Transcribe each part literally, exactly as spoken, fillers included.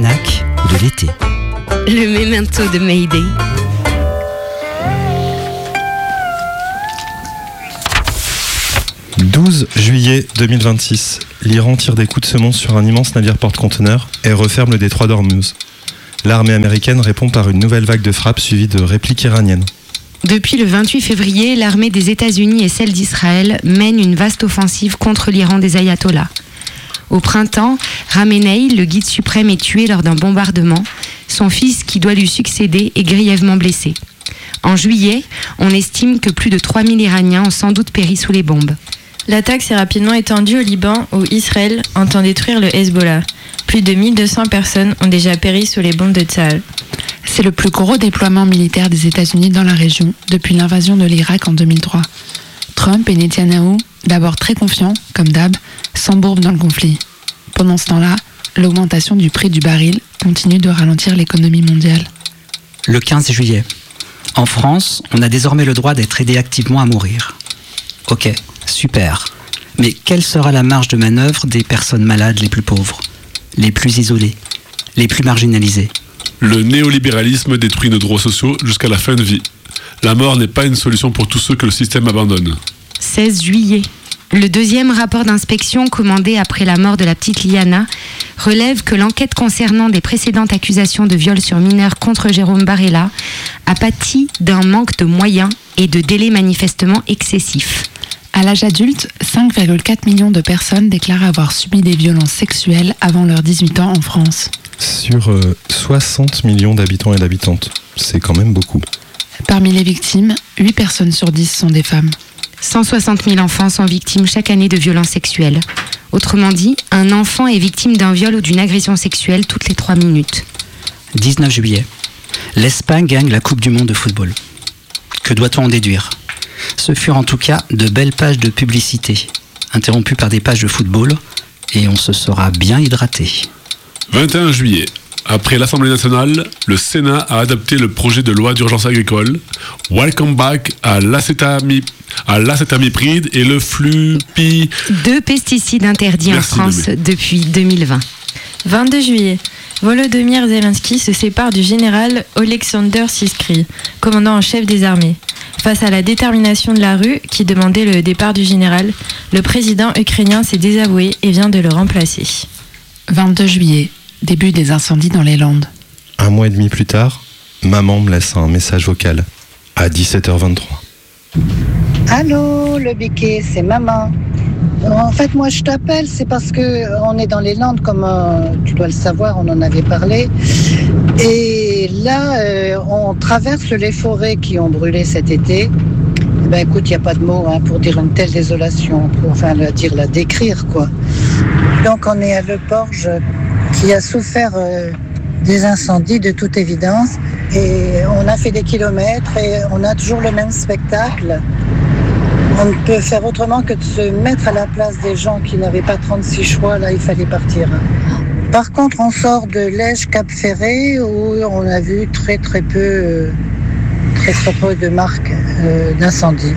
l'almanach de l'été. Le memento de Mayday. douze juillet deux mille vingt-six. L'Iran tire des coups de semonce sur un immense navire porte-conteneurs et referme le détroit d'Ormuz. L'armée américaine répond par une nouvelle vague de frappes suivie de répliques iraniennes. Depuis le vingt-huit février, l'armée des États-Unis et celle d'Israël mènent une vaste offensive contre l'Iran des ayatollahs. Au printemps, Khamenei, le guide suprême, est tué lors d'un bombardement. Son fils, qui doit lui succéder, est grièvement blessé. En juillet, on estime que plus de trois mille Iraniens ont sans doute péri sous les bombes. L'attaque s'est rapidement étendue au Liban, où Israël entend détruire le Hezbollah. Plus de mille deux cents personnes ont déjà péri sous les bombes de Tsahal. C'est le plus gros déploiement militaire des États-Unis dans la région depuis l'invasion de l'Irak en deux mille trois. Trump et Netanyahou, d'abord très confiants, comme d'hab, s'embourbent dans le conflit. Pendant ce temps-là, l'augmentation du prix du baril continue de ralentir l'économie mondiale. Le quinze juillet. En France, on a désormais le droit d'être aidé activement à mourir. Ok, super. Mais quelle sera la marge de manœuvre des personnes malades les plus pauvres, les plus isolées, les plus marginalisées ? Le néolibéralisme détruit nos droits sociaux jusqu'à la fin de vie. La mort n'est pas une solution pour tous ceux que le système abandonne. seize juillet. Le deuxième rapport d'inspection commandé après la mort de la petite Liana relève que l'enquête concernant des précédentes accusations de viol sur mineurs contre Jérôme Barella a pâti d'un manque de moyens et de délais manifestement excessifs. À l'âge adulte, cinq virgule quatre millions de personnes déclarent avoir subi des violences sexuelles avant leurs dix-huit ans en France. Sur euh, soixante millions d'habitants et d'habitantes, c'est quand même beaucoup. Parmi les victimes, huit personnes sur dix sont des femmes. cent soixante mille enfants sont victimes chaque année de violences sexuelles. Autrement dit, un enfant est victime d'un viol ou d'une agression sexuelle toutes les trois minutes. dix-neuf juillet. L'Espagne gagne la Coupe du Monde de football. Que doit-on en déduire ? Ce furent en tout cas de belles pages de publicité, interrompues par des pages de football, et on se sera bien hydraté. vingt et un juillet. Après l'Assemblée nationale, le Sénat a adopté le projet de loi d'urgence agricole. Welcome back à l'acétami- à l'acétamipride et le flupi... Deux pesticides interdits Merci, en France Noémie. depuis deux mille vingt. vingt-deux juillet. Volodymyr Zelensky se sépare du général Oleksandr Syskry, commandant en chef des armées. Face à la détermination de la rue, qui demandait le départ du général, le président ukrainien s'est désavoué et vient de le remplacer. vingt-deux juillet. Début des incendies dans les Landes. Un mois et demi plus tard, maman me laisse un message vocal à dix-sept heures vingt-trois. Allô, le biquet, c'est maman. En fait, moi, je t'appelle, c'est parce que on est dans les Landes, comme euh, tu dois le savoir, on en avait parlé. Et là, euh, on traverse les forêts qui ont brûlé cet été. Eh ben, écoute, il n'y a pas de mots hein, pour dire une telle désolation, pour enfin la dire, la décrire, quoi. Donc, on est à Le Porge, qui a souffert euh, des incendies, de toute évidence. Et on a fait des kilomètres et on a toujours le même spectacle. On ne peut faire autrement que de se mettre à la place des gens qui n'avaient pas trente-six choix. Là, il fallait partir. Par contre, on sort de Lège-Cap-Ferré où on a vu très très peu, euh, très très peu de marques euh, d'incendie.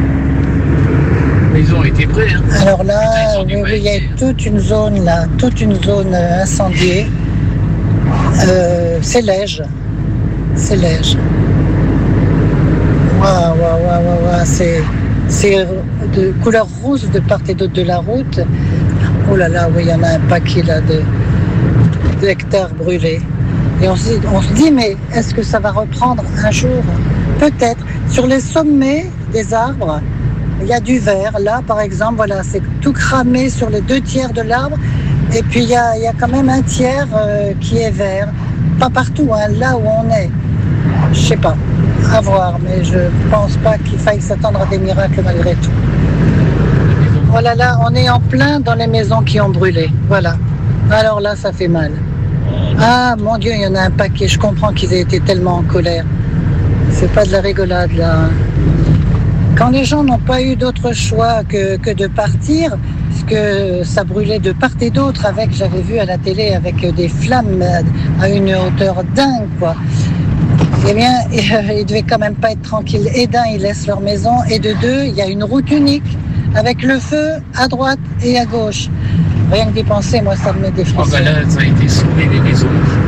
Ils ont été prêts. Hein. Alors là, oui, oui, il y a toute une zone là, toute une zone euh, incendiée. Euh, c'est Lège, c'est Lège. Waouh, waouh, waouh, waouh, waouh, c'est c'est de couleur rose de part et d'autre de la route. Oh là là, oui, il y en a un paquet là de d'hectares brûlés. Et on se, on se dit, mais est-ce que ça va reprendre un jour ? Peut-être. Sur les sommets des arbres, il y a du vert. Là, par exemple, voilà, c'est tout cramé sur les deux tiers de l'arbre. Et puis, il y a, il y a quand même un tiers euh, qui est vert. Pas partout, hein, là où on est. Je sais pas. À voir, mais je pense pas qu'il faille s'attendre à des miracles malgré tout. Voilà, là, on est en plein dans les maisons qui ont brûlé. Voilà. Alors là, ça fait mal. Ah, mon Dieu, il y en a un paquet. Je comprends qu'ils aient été tellement en colère. C'est pas de la rigolade, là. Quand les gens n'ont pas eu d'autre choix que, que de partir, parce que ça brûlait de part et d'autre avec, j'avais vu à la télé, avec des flammes à une hauteur dingue, quoi. Eh bien, euh, ils devaient quand même pas être tranquilles. Et d'un, ils laissent leur maison, et de deux, il y a une route unique, avec le feu à droite et à gauche. Rien que d'y penser, moi, ça me met des frissons. Oh ben là, ça a été sauvé les maisons.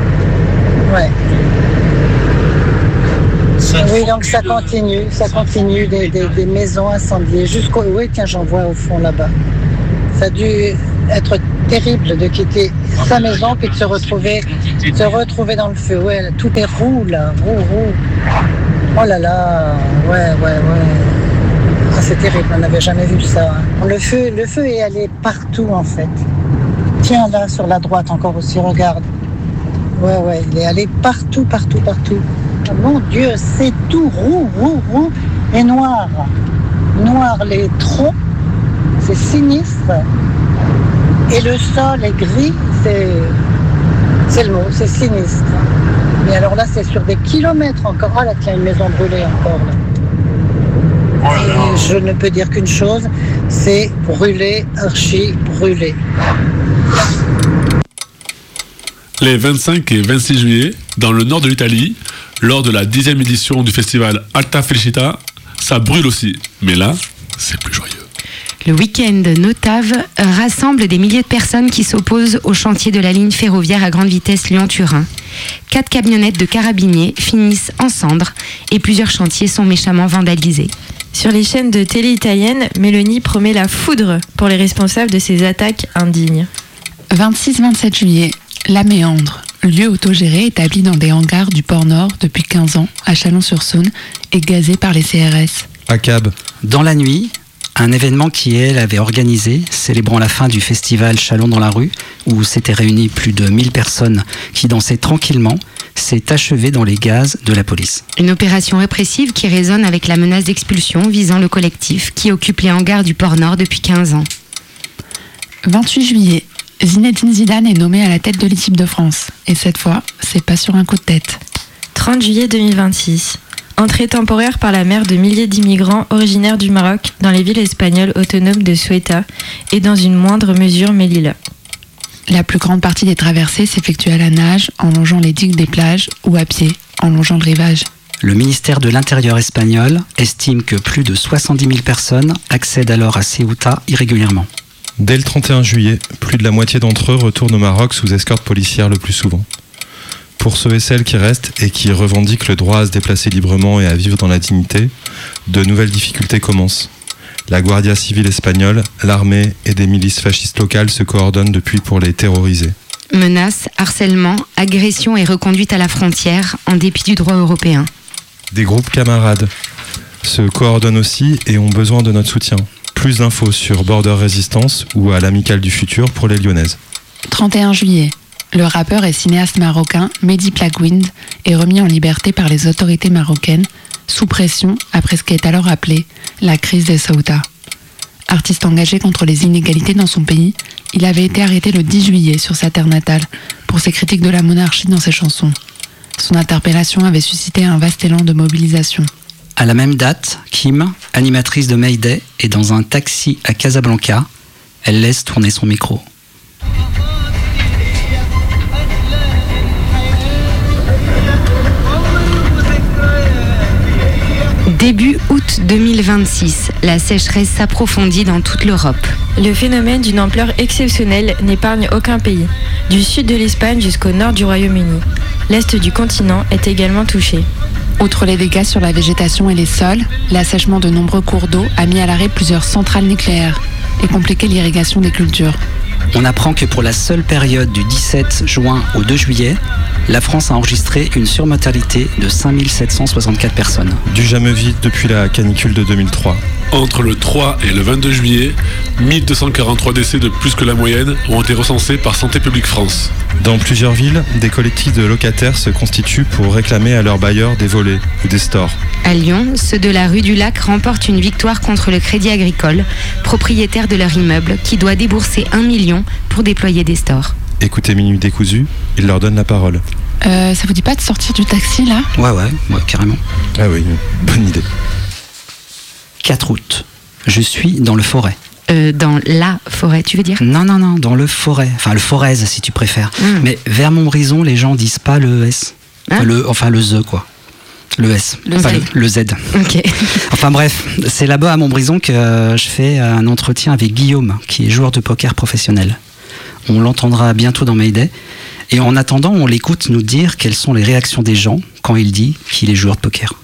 donc ça continue, ça continue, des, des, des maisons incendiées jusqu'au... Oui, tiens, j'en vois au fond là-bas. Ça a dû être terrible de quitter sa maison puis de se retrouver, se retrouver dans le feu. Ouais, tout est roux là, roux, roux. Oh là là, ouais, ouais, ouais. Ah, c'est terrible, on n'avait jamais vu ça. Le feu, le feu est allé partout en fait. Tiens là, sur la droite encore aussi, regarde. Ouais, ouais, il est allé partout, partout, partout. Oh, mon Dieu, c'est tout roux, roux, roux et noir. Noir les troncs, c'est sinistre. Et le sol est gris, c'est, c'est le mot, c'est sinistre. Mais alors là, c'est sur des kilomètres encore. Ah là, tiens, une maison brûlée encore là. Et je ne peux dire qu'une chose, c'est brûlé, archi brûlé. Les vingt-cinq et vingt-six juillet, dans le nord de l'Italie, lors de la dixième édition du festival Alta Felicita, ça brûle aussi. Mais là, c'est plus joyeux. Le week-end Notave rassemble des milliers de personnes qui s'opposent au chantier de la ligne ferroviaire à grande vitesse Lyon-Turin. Quatre camionnettes de carabiniers finissent en cendres et plusieurs chantiers sont méchamment vandalisés. Sur les chaînes de télé italiennes, Mélanie promet la foudre pour les responsables de ces attaques indignes. vingt-six vingt-sept juillet, La Méandre, lieu autogéré établi dans des hangars du port Nord depuis quinze ans à Chalon-sur-Saône et gazé par les C R S. A C A B. Dans la nuit, un événement qui, elle, avait organisé, célébrant la fin du festival Chalon dans la rue, où s'étaient réunies plus de mille personnes qui dansaient tranquillement, s'est achevé dans les gaz de la police. Une opération répressive qui résonne avec la menace d'expulsion visant le collectif qui occupe les hangars du port Nord depuis quinze ans. vingt-huit juillet, Zinedine Zidane est nommé à la tête de l'équipe de France. Et cette fois, c'est pas sur un coup de tête. trente juillet deux mille vingt-six. Entrée temporaire par la mer de milliers d'immigrants originaires du Maroc dans les villes espagnoles autonomes de Ceuta et dans une moindre mesure Melilla. La plus grande partie des traversées s'effectue à la nage, en longeant les digues des plages, ou à pied, en longeant le rivage. Le ministère de l'Intérieur espagnol estime que plus de soixante-dix mille personnes accèdent alors à Ceuta irrégulièrement. Dès le trente et un juillet, plus de la moitié d'entre eux retournent au Maroc sous escorte policière le plus souvent. Pour ceux et celles qui restent et qui revendiquent le droit à se déplacer librement et à vivre dans la dignité, de nouvelles difficultés commencent. La Guardia Civile espagnole, l'armée et des milices fascistes locales se coordonnent depuis pour les terroriser. Menaces, harcèlement, agressions et reconduite à la frontière en dépit du droit européen. Des groupes camarades se coordonnent aussi et ont besoin de notre soutien. Plus d'infos sur Border Resistance ou à l'Amicale du Futur pour les Lyonnaises. trente et un juillet. Le rappeur et cinéaste marocain Mehdi Plagouind est remis en liberté par les autorités marocaines sous pression après ce qui est alors appelé la crise des Ceuta. Artiste engagé contre les inégalités dans son pays, il avait été arrêté le dix juillet sur sa terre natale pour ses critiques de la monarchie dans ses chansons. Son interpellation avait suscité un vaste élan de mobilisation. À la même date, Kim, animatrice de Mayday, est dans un taxi à Casablanca. Elle laisse tourner son micro. Début août deux mille vingt-six, la sécheresse s'approfondit dans toute l'Europe. Le phénomène d'une ampleur exceptionnelle n'épargne aucun pays, du sud de l'Espagne jusqu'au nord du Royaume-Uni. L'est du continent est également touché. Outre les dégâts sur la végétation et les sols, l'assèchement de nombreux cours d'eau a mis à l'arrêt plusieurs centrales nucléaires et compliqué l'irrigation des cultures. On apprend que pour la seule période du dix-sept juin au deux juillet, la France a enregistré une surmortalité de cinq mille sept cent soixante-quatre personnes. Du jamais vu depuis la canicule de deux mille trois. Entre le trois et le vingt-deux juillet, mille deux cent quarante-trois décès de plus que la moyenne ont été recensés par Santé publique France. Dans plusieurs villes, des collectifs de locataires se constituent pour réclamer à leurs bailleurs des volets ou des stores. À Lyon, ceux de la rue du Lac remportent une victoire contre le Crédit Agricole, propriétaire de leur immeuble, qui doit débourser un million pour déployer des stores. Écoutez Minuit décousu, il leur donne la parole. Euh, ça vous dit pas de sortir du taxi là ? Ouais, ouais, ouais, carrément. Ah oui, bonne idée. quatre août. Je suis dans le Forêt. Euh, dans la forêt, tu veux dire ? Non, non, non, dans le Forêt. Enfin, le Forez, si tu préfères. Mmh. Mais vers Montbrison, les gens disent pas le S. Hein Enfin, le, enfin, le Z, quoi. Le S. Le pas Z. Le, le Z. Ok. Enfin bref, c'est là-bas à Montbrison que euh, je fais un entretien avec Guillaume, qui est joueur de poker professionnel. On l'entendra bientôt dans Mayday. Et en attendant, on l'écoute nous dire quelles sont les réactions des gens quand il dit qu'il est joueur de poker.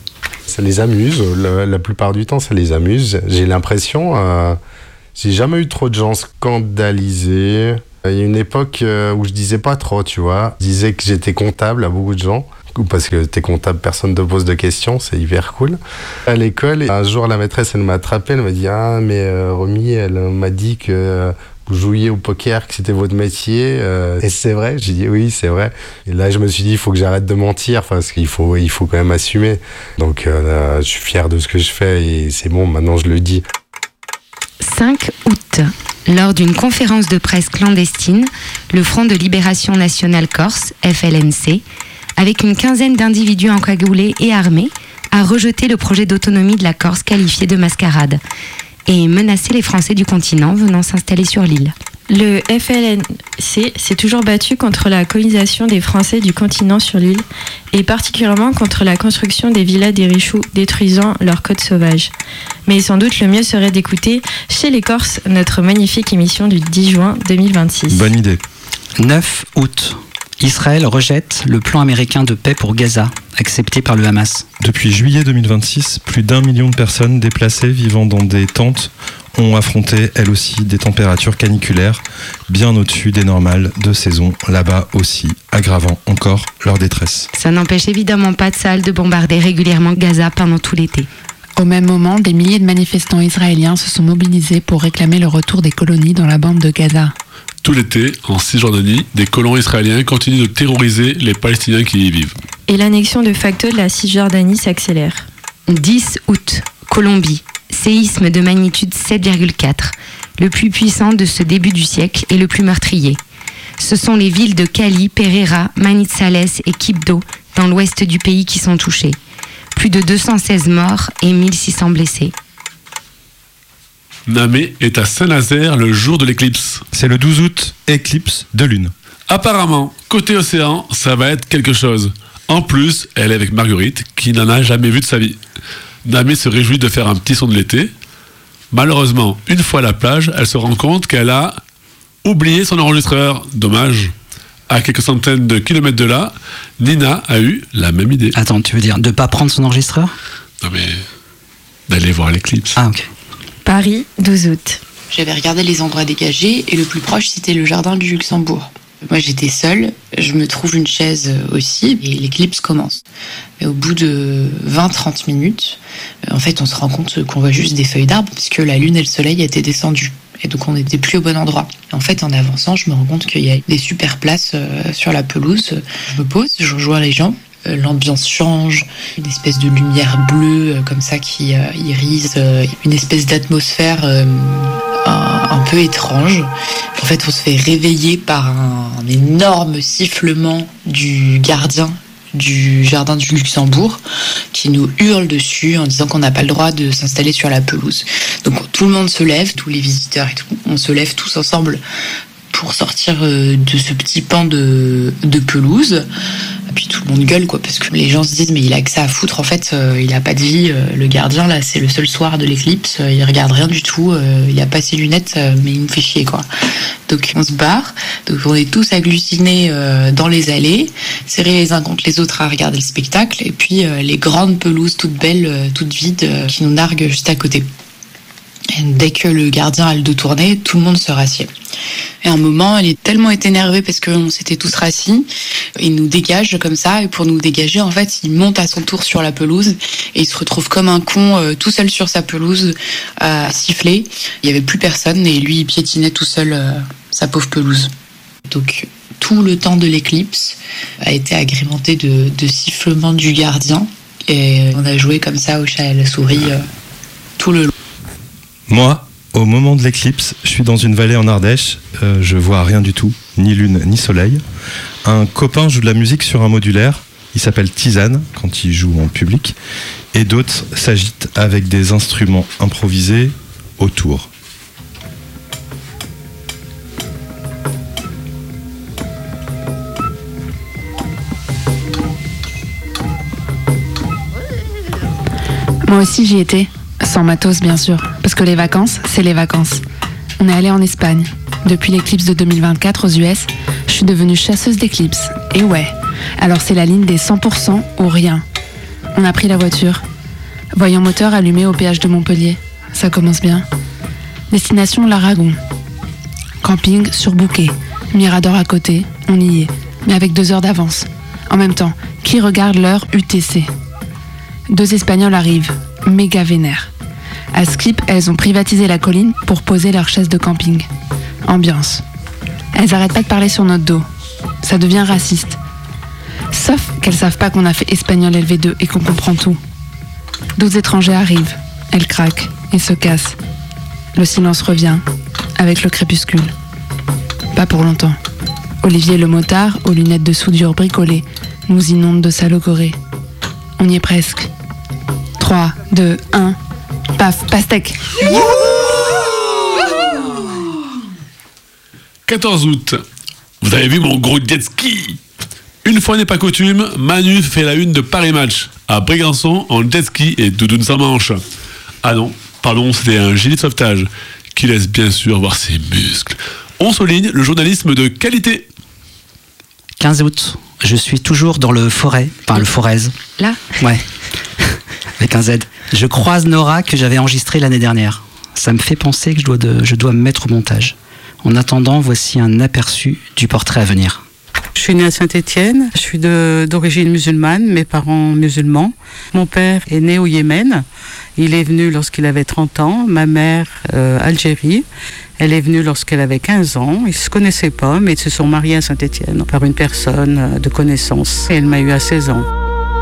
Ça les amuse, la, la plupart du temps ça les amuse. J'ai l'impression, euh, j'ai jamais eu trop de gens scandalisés. Il y a une époque où je disais pas trop, tu vois. Je disais que j'étais comptable à beaucoup de gens. Parce que t'es comptable, personne ne te pose de questions, c'est hyper cool. À l'école, un jour la maîtresse elle m'a attrapé, elle m'a dit « Ah mais euh, Romy, elle m'a dit que euh, vous jouiez au poker, que c'était votre métier. Euh, et c'est vrai ?» J'ai dit « Oui, c'est vrai. » Et là je me suis dit « Il faut que j'arrête de mentir, parce qu'il faut, il faut quand même assumer. » Donc euh, je suis fier de ce que je fais et c'est bon, maintenant je le dis. cinq août. Lors d'une conférence de presse clandestine, le Front de Libération Nationale Corse, F L N C, avec une quinzaine d'individus encagoulés et armés, a rejeté le projet d'autonomie de la Corse qualifié de mascarade et menacé les Français du continent venant s'installer sur l'île. Le F L N C s'est toujours battu contre la colonisation des Français du continent sur l'île et particulièrement contre la construction des villas des Richoux détruisant leurs côtes sauvages. Mais sans doute le mieux serait d'écouter Chez les Corses, notre magnifique émission du dix juin deux mille vingt-six. Bonne idée. neuf août. Israël rejette le plan américain de paix pour Gaza, accepté par le Hamas. Depuis juillet deux mille vingt-six, plus d'un million de personnes déplacées vivant dans des tentes ont affronté, elles aussi, des températures caniculaires bien au-dessus des normales de saison là-bas aussi, aggravant encore leur détresse. Ça n'empêche évidemment pas Tsahal de bombarder régulièrement Gaza pendant tout l'été. Au même moment, des milliers de manifestants israéliens se sont mobilisés pour réclamer le retour des colonies dans la bande de Gaza. Tout l'été, en Cisjordanie, des colons israéliens continuent de terroriser les Palestiniens qui y vivent. Et l'annexion de facto de la Cisjordanie s'accélère. dix août, Colombie. Séisme de magnitude sept virgule quatre, le plus puissant de ce début du siècle et le plus meurtrier. Ce sont les villes de Cali, Pereira, Manizales et Quibdó, dans l'ouest du pays, qui sont touchées. Plus de deux cent seize morts et mille six cents blessés. Namé est à Saint-Nazaire le jour de l'éclipse. C'est le douze août, éclipse de lune. Apparemment, côté océan, ça va être quelque chose. En plus, elle est avec Marguerite, qui n'en a jamais vu de sa vie. Namé se réjouit de faire un petit son de l'été. Malheureusement, une fois à la plage, elle se rend compte qu'elle a oublié son enregistreur. Dommage. À quelques centaines de kilomètres de là, Nina a eu la même idée. Attends, tu veux dire de ne pas prendre son enregistreur ? Non mais, d'aller voir l'éclipse. Ah ok. Paris, douze août. J'avais regardé les endroits dégagés et le plus proche c'était le jardin du Luxembourg. Moi j'étais seule, je me trouve une chaise aussi et l'éclipse commence. Mais au bout de vingt à trente minutes, en fait on se rend compte qu'on voit juste des feuilles d'arbres parce que la lune et le soleil étaient descendus. Et donc on n'était plus au bon endroit. En fait en avançant je me rends compte qu'il y a des super places sur la pelouse. Je me pose, je rejoins les gens. L'ambiance change, une espèce de lumière bleue euh, comme ça qui euh, irise, euh, une espèce d'atmosphère euh, un, un peu étrange. En fait, on se fait réveiller par un, un énorme sifflement du gardien du jardin du Luxembourg qui nous hurle dessus en disant qu'on n'a pas le droit de s'installer sur la pelouse. Donc tout le monde se lève, tous les visiteurs et tout, on se lève tous ensemble pour sortir de ce petit pan de, de pelouse. Et puis tout le monde gueule, quoi, parce que les gens se disent mais il a que ça à foutre, en fait, euh, il a pas de vie, euh, le gardien là, c'est le seul soir de l'éclipse, euh, il regarde rien du tout, euh, il a pas ses lunettes, euh, mais il me fait chier, quoi. Donc on se barre, donc on est tous agglutinés euh, dans les allées, serrés les uns contre les autres à regarder le spectacle, et puis euh, les grandes pelouses toutes belles, euh, toutes vides, euh, qui nous narguent juste à côté. Et dès que le gardien a le dos tourné, tout le monde se rassied. Et à un moment, elle est tellement été énervée parce qu'on s'était tous rassis, il nous dégage comme ça, et pour nous dégager, en fait, il monte à son tour sur la pelouse, et il se retrouve comme un con, euh, tout seul sur sa pelouse, à siffler. Il n'y avait plus personne, et lui, il piétinait tout seul euh, sa pauvre pelouse. Donc, tout le temps de l'éclipse a été agrémenté de, de sifflements du gardien, et on a joué comme ça au chat et à la souris euh, tout le long. Moi, au moment de l'éclipse, je suis dans une vallée en Ardèche, euh, je vois rien du tout, ni lune ni soleil. Un copain joue de la musique sur un modulaire, il s'appelle Tisane quand il joue en public, et d'autres s'agitent avec des instruments improvisés autour. Moi aussi j'y étais. Sans matos, bien sûr, parce que les vacances, c'est les vacances. On est allé en Espagne. Depuis l'éclipse de deux mille vingt-quatre aux U S, je suis devenue chasseuse d'éclipses. Et ouais, alors c'est la ligne des cent pour cent ou rien. On a pris la voiture. Voyant moteur allumé au péage de Montpellier. Ça commence bien. Destination l'Aragon. Camping surbooké. Mirador à côté, on y est, mais avec deux heures d'avance. En même temps, qui regarde l'heure U T C? Deux Espagnols arrivent, méga vénères. À Skip, elles ont privatisé la colline pour poser leurs chaises de camping. Ambiance. Elles arrêtent pas de parler sur notre dos. Ça devient raciste. Sauf qu'elles savent pas qu'on a fait espagnol L V deux et qu'on comprend tout. D'autres étrangers arrivent. Elles craquent et se cassent. Le silence revient, avec le crépuscule. Pas pour longtemps. Olivier le motard, aux lunettes de soudure bricolées, nous inonde de sa logorée. On y est presque. trois, deux, un, paf, pastèque. quatorze août. Vous avez vu mon gros jet ski? Une fois n'est pas coutume, Manu fait la une de Paris Match. À Brégançon, en jet ski et doudoune sans manche. Ah non, pardon, c'était un gilet de sauvetage qui laisse bien sûr voir ses muscles. On souligne le journalisme de qualité. quinze août. Je suis toujours dans le forêt, enfin le Forez. Là? Ouais, avec un Z. Je croise Nora que j'avais enregistrée l'année dernière. Ça me fait penser que je dois, de, je dois me mettre au montage. En attendant, voici un aperçu du portrait à venir. Je suis née à Saint-Étienne, je suis de, d'origine musulmane, mes parents musulmans. Mon père est né au Yémen, il est venu lorsqu'il avait trente ans, ma mère euh, Algérie, elle est venue lorsqu'elle avait quinze ans, ils ne se connaissaient pas mais ils se sont mariés à Saint-Étienne par une personne de connaissance et elle m'a eu à seize ans.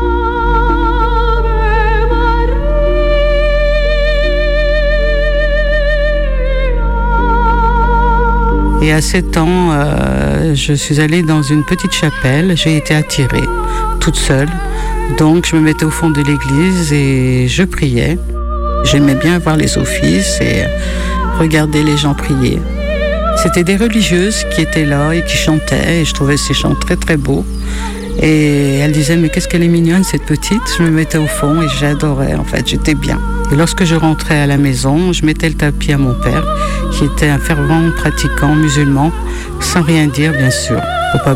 Et à sept ans, euh, je suis allée dans une petite chapelle, j'ai été attirée, toute seule. Donc je me mettais au fond de l'église et je priais. J'aimais bien voir les offices et regarder les gens prier. C'était des religieuses qui étaient là et qui chantaient et je trouvais ces chants très très beaux. Et elles disaient mais qu'est-ce qu'elle est mignonne cette petite. Je me mettais au fond et j'adorais en fait, j'étais bien. Et lorsque je rentrais à la maison, je mettais le tapis à mon père, qui était un fervent pratiquant musulman, sans rien dire bien sûr, faut pas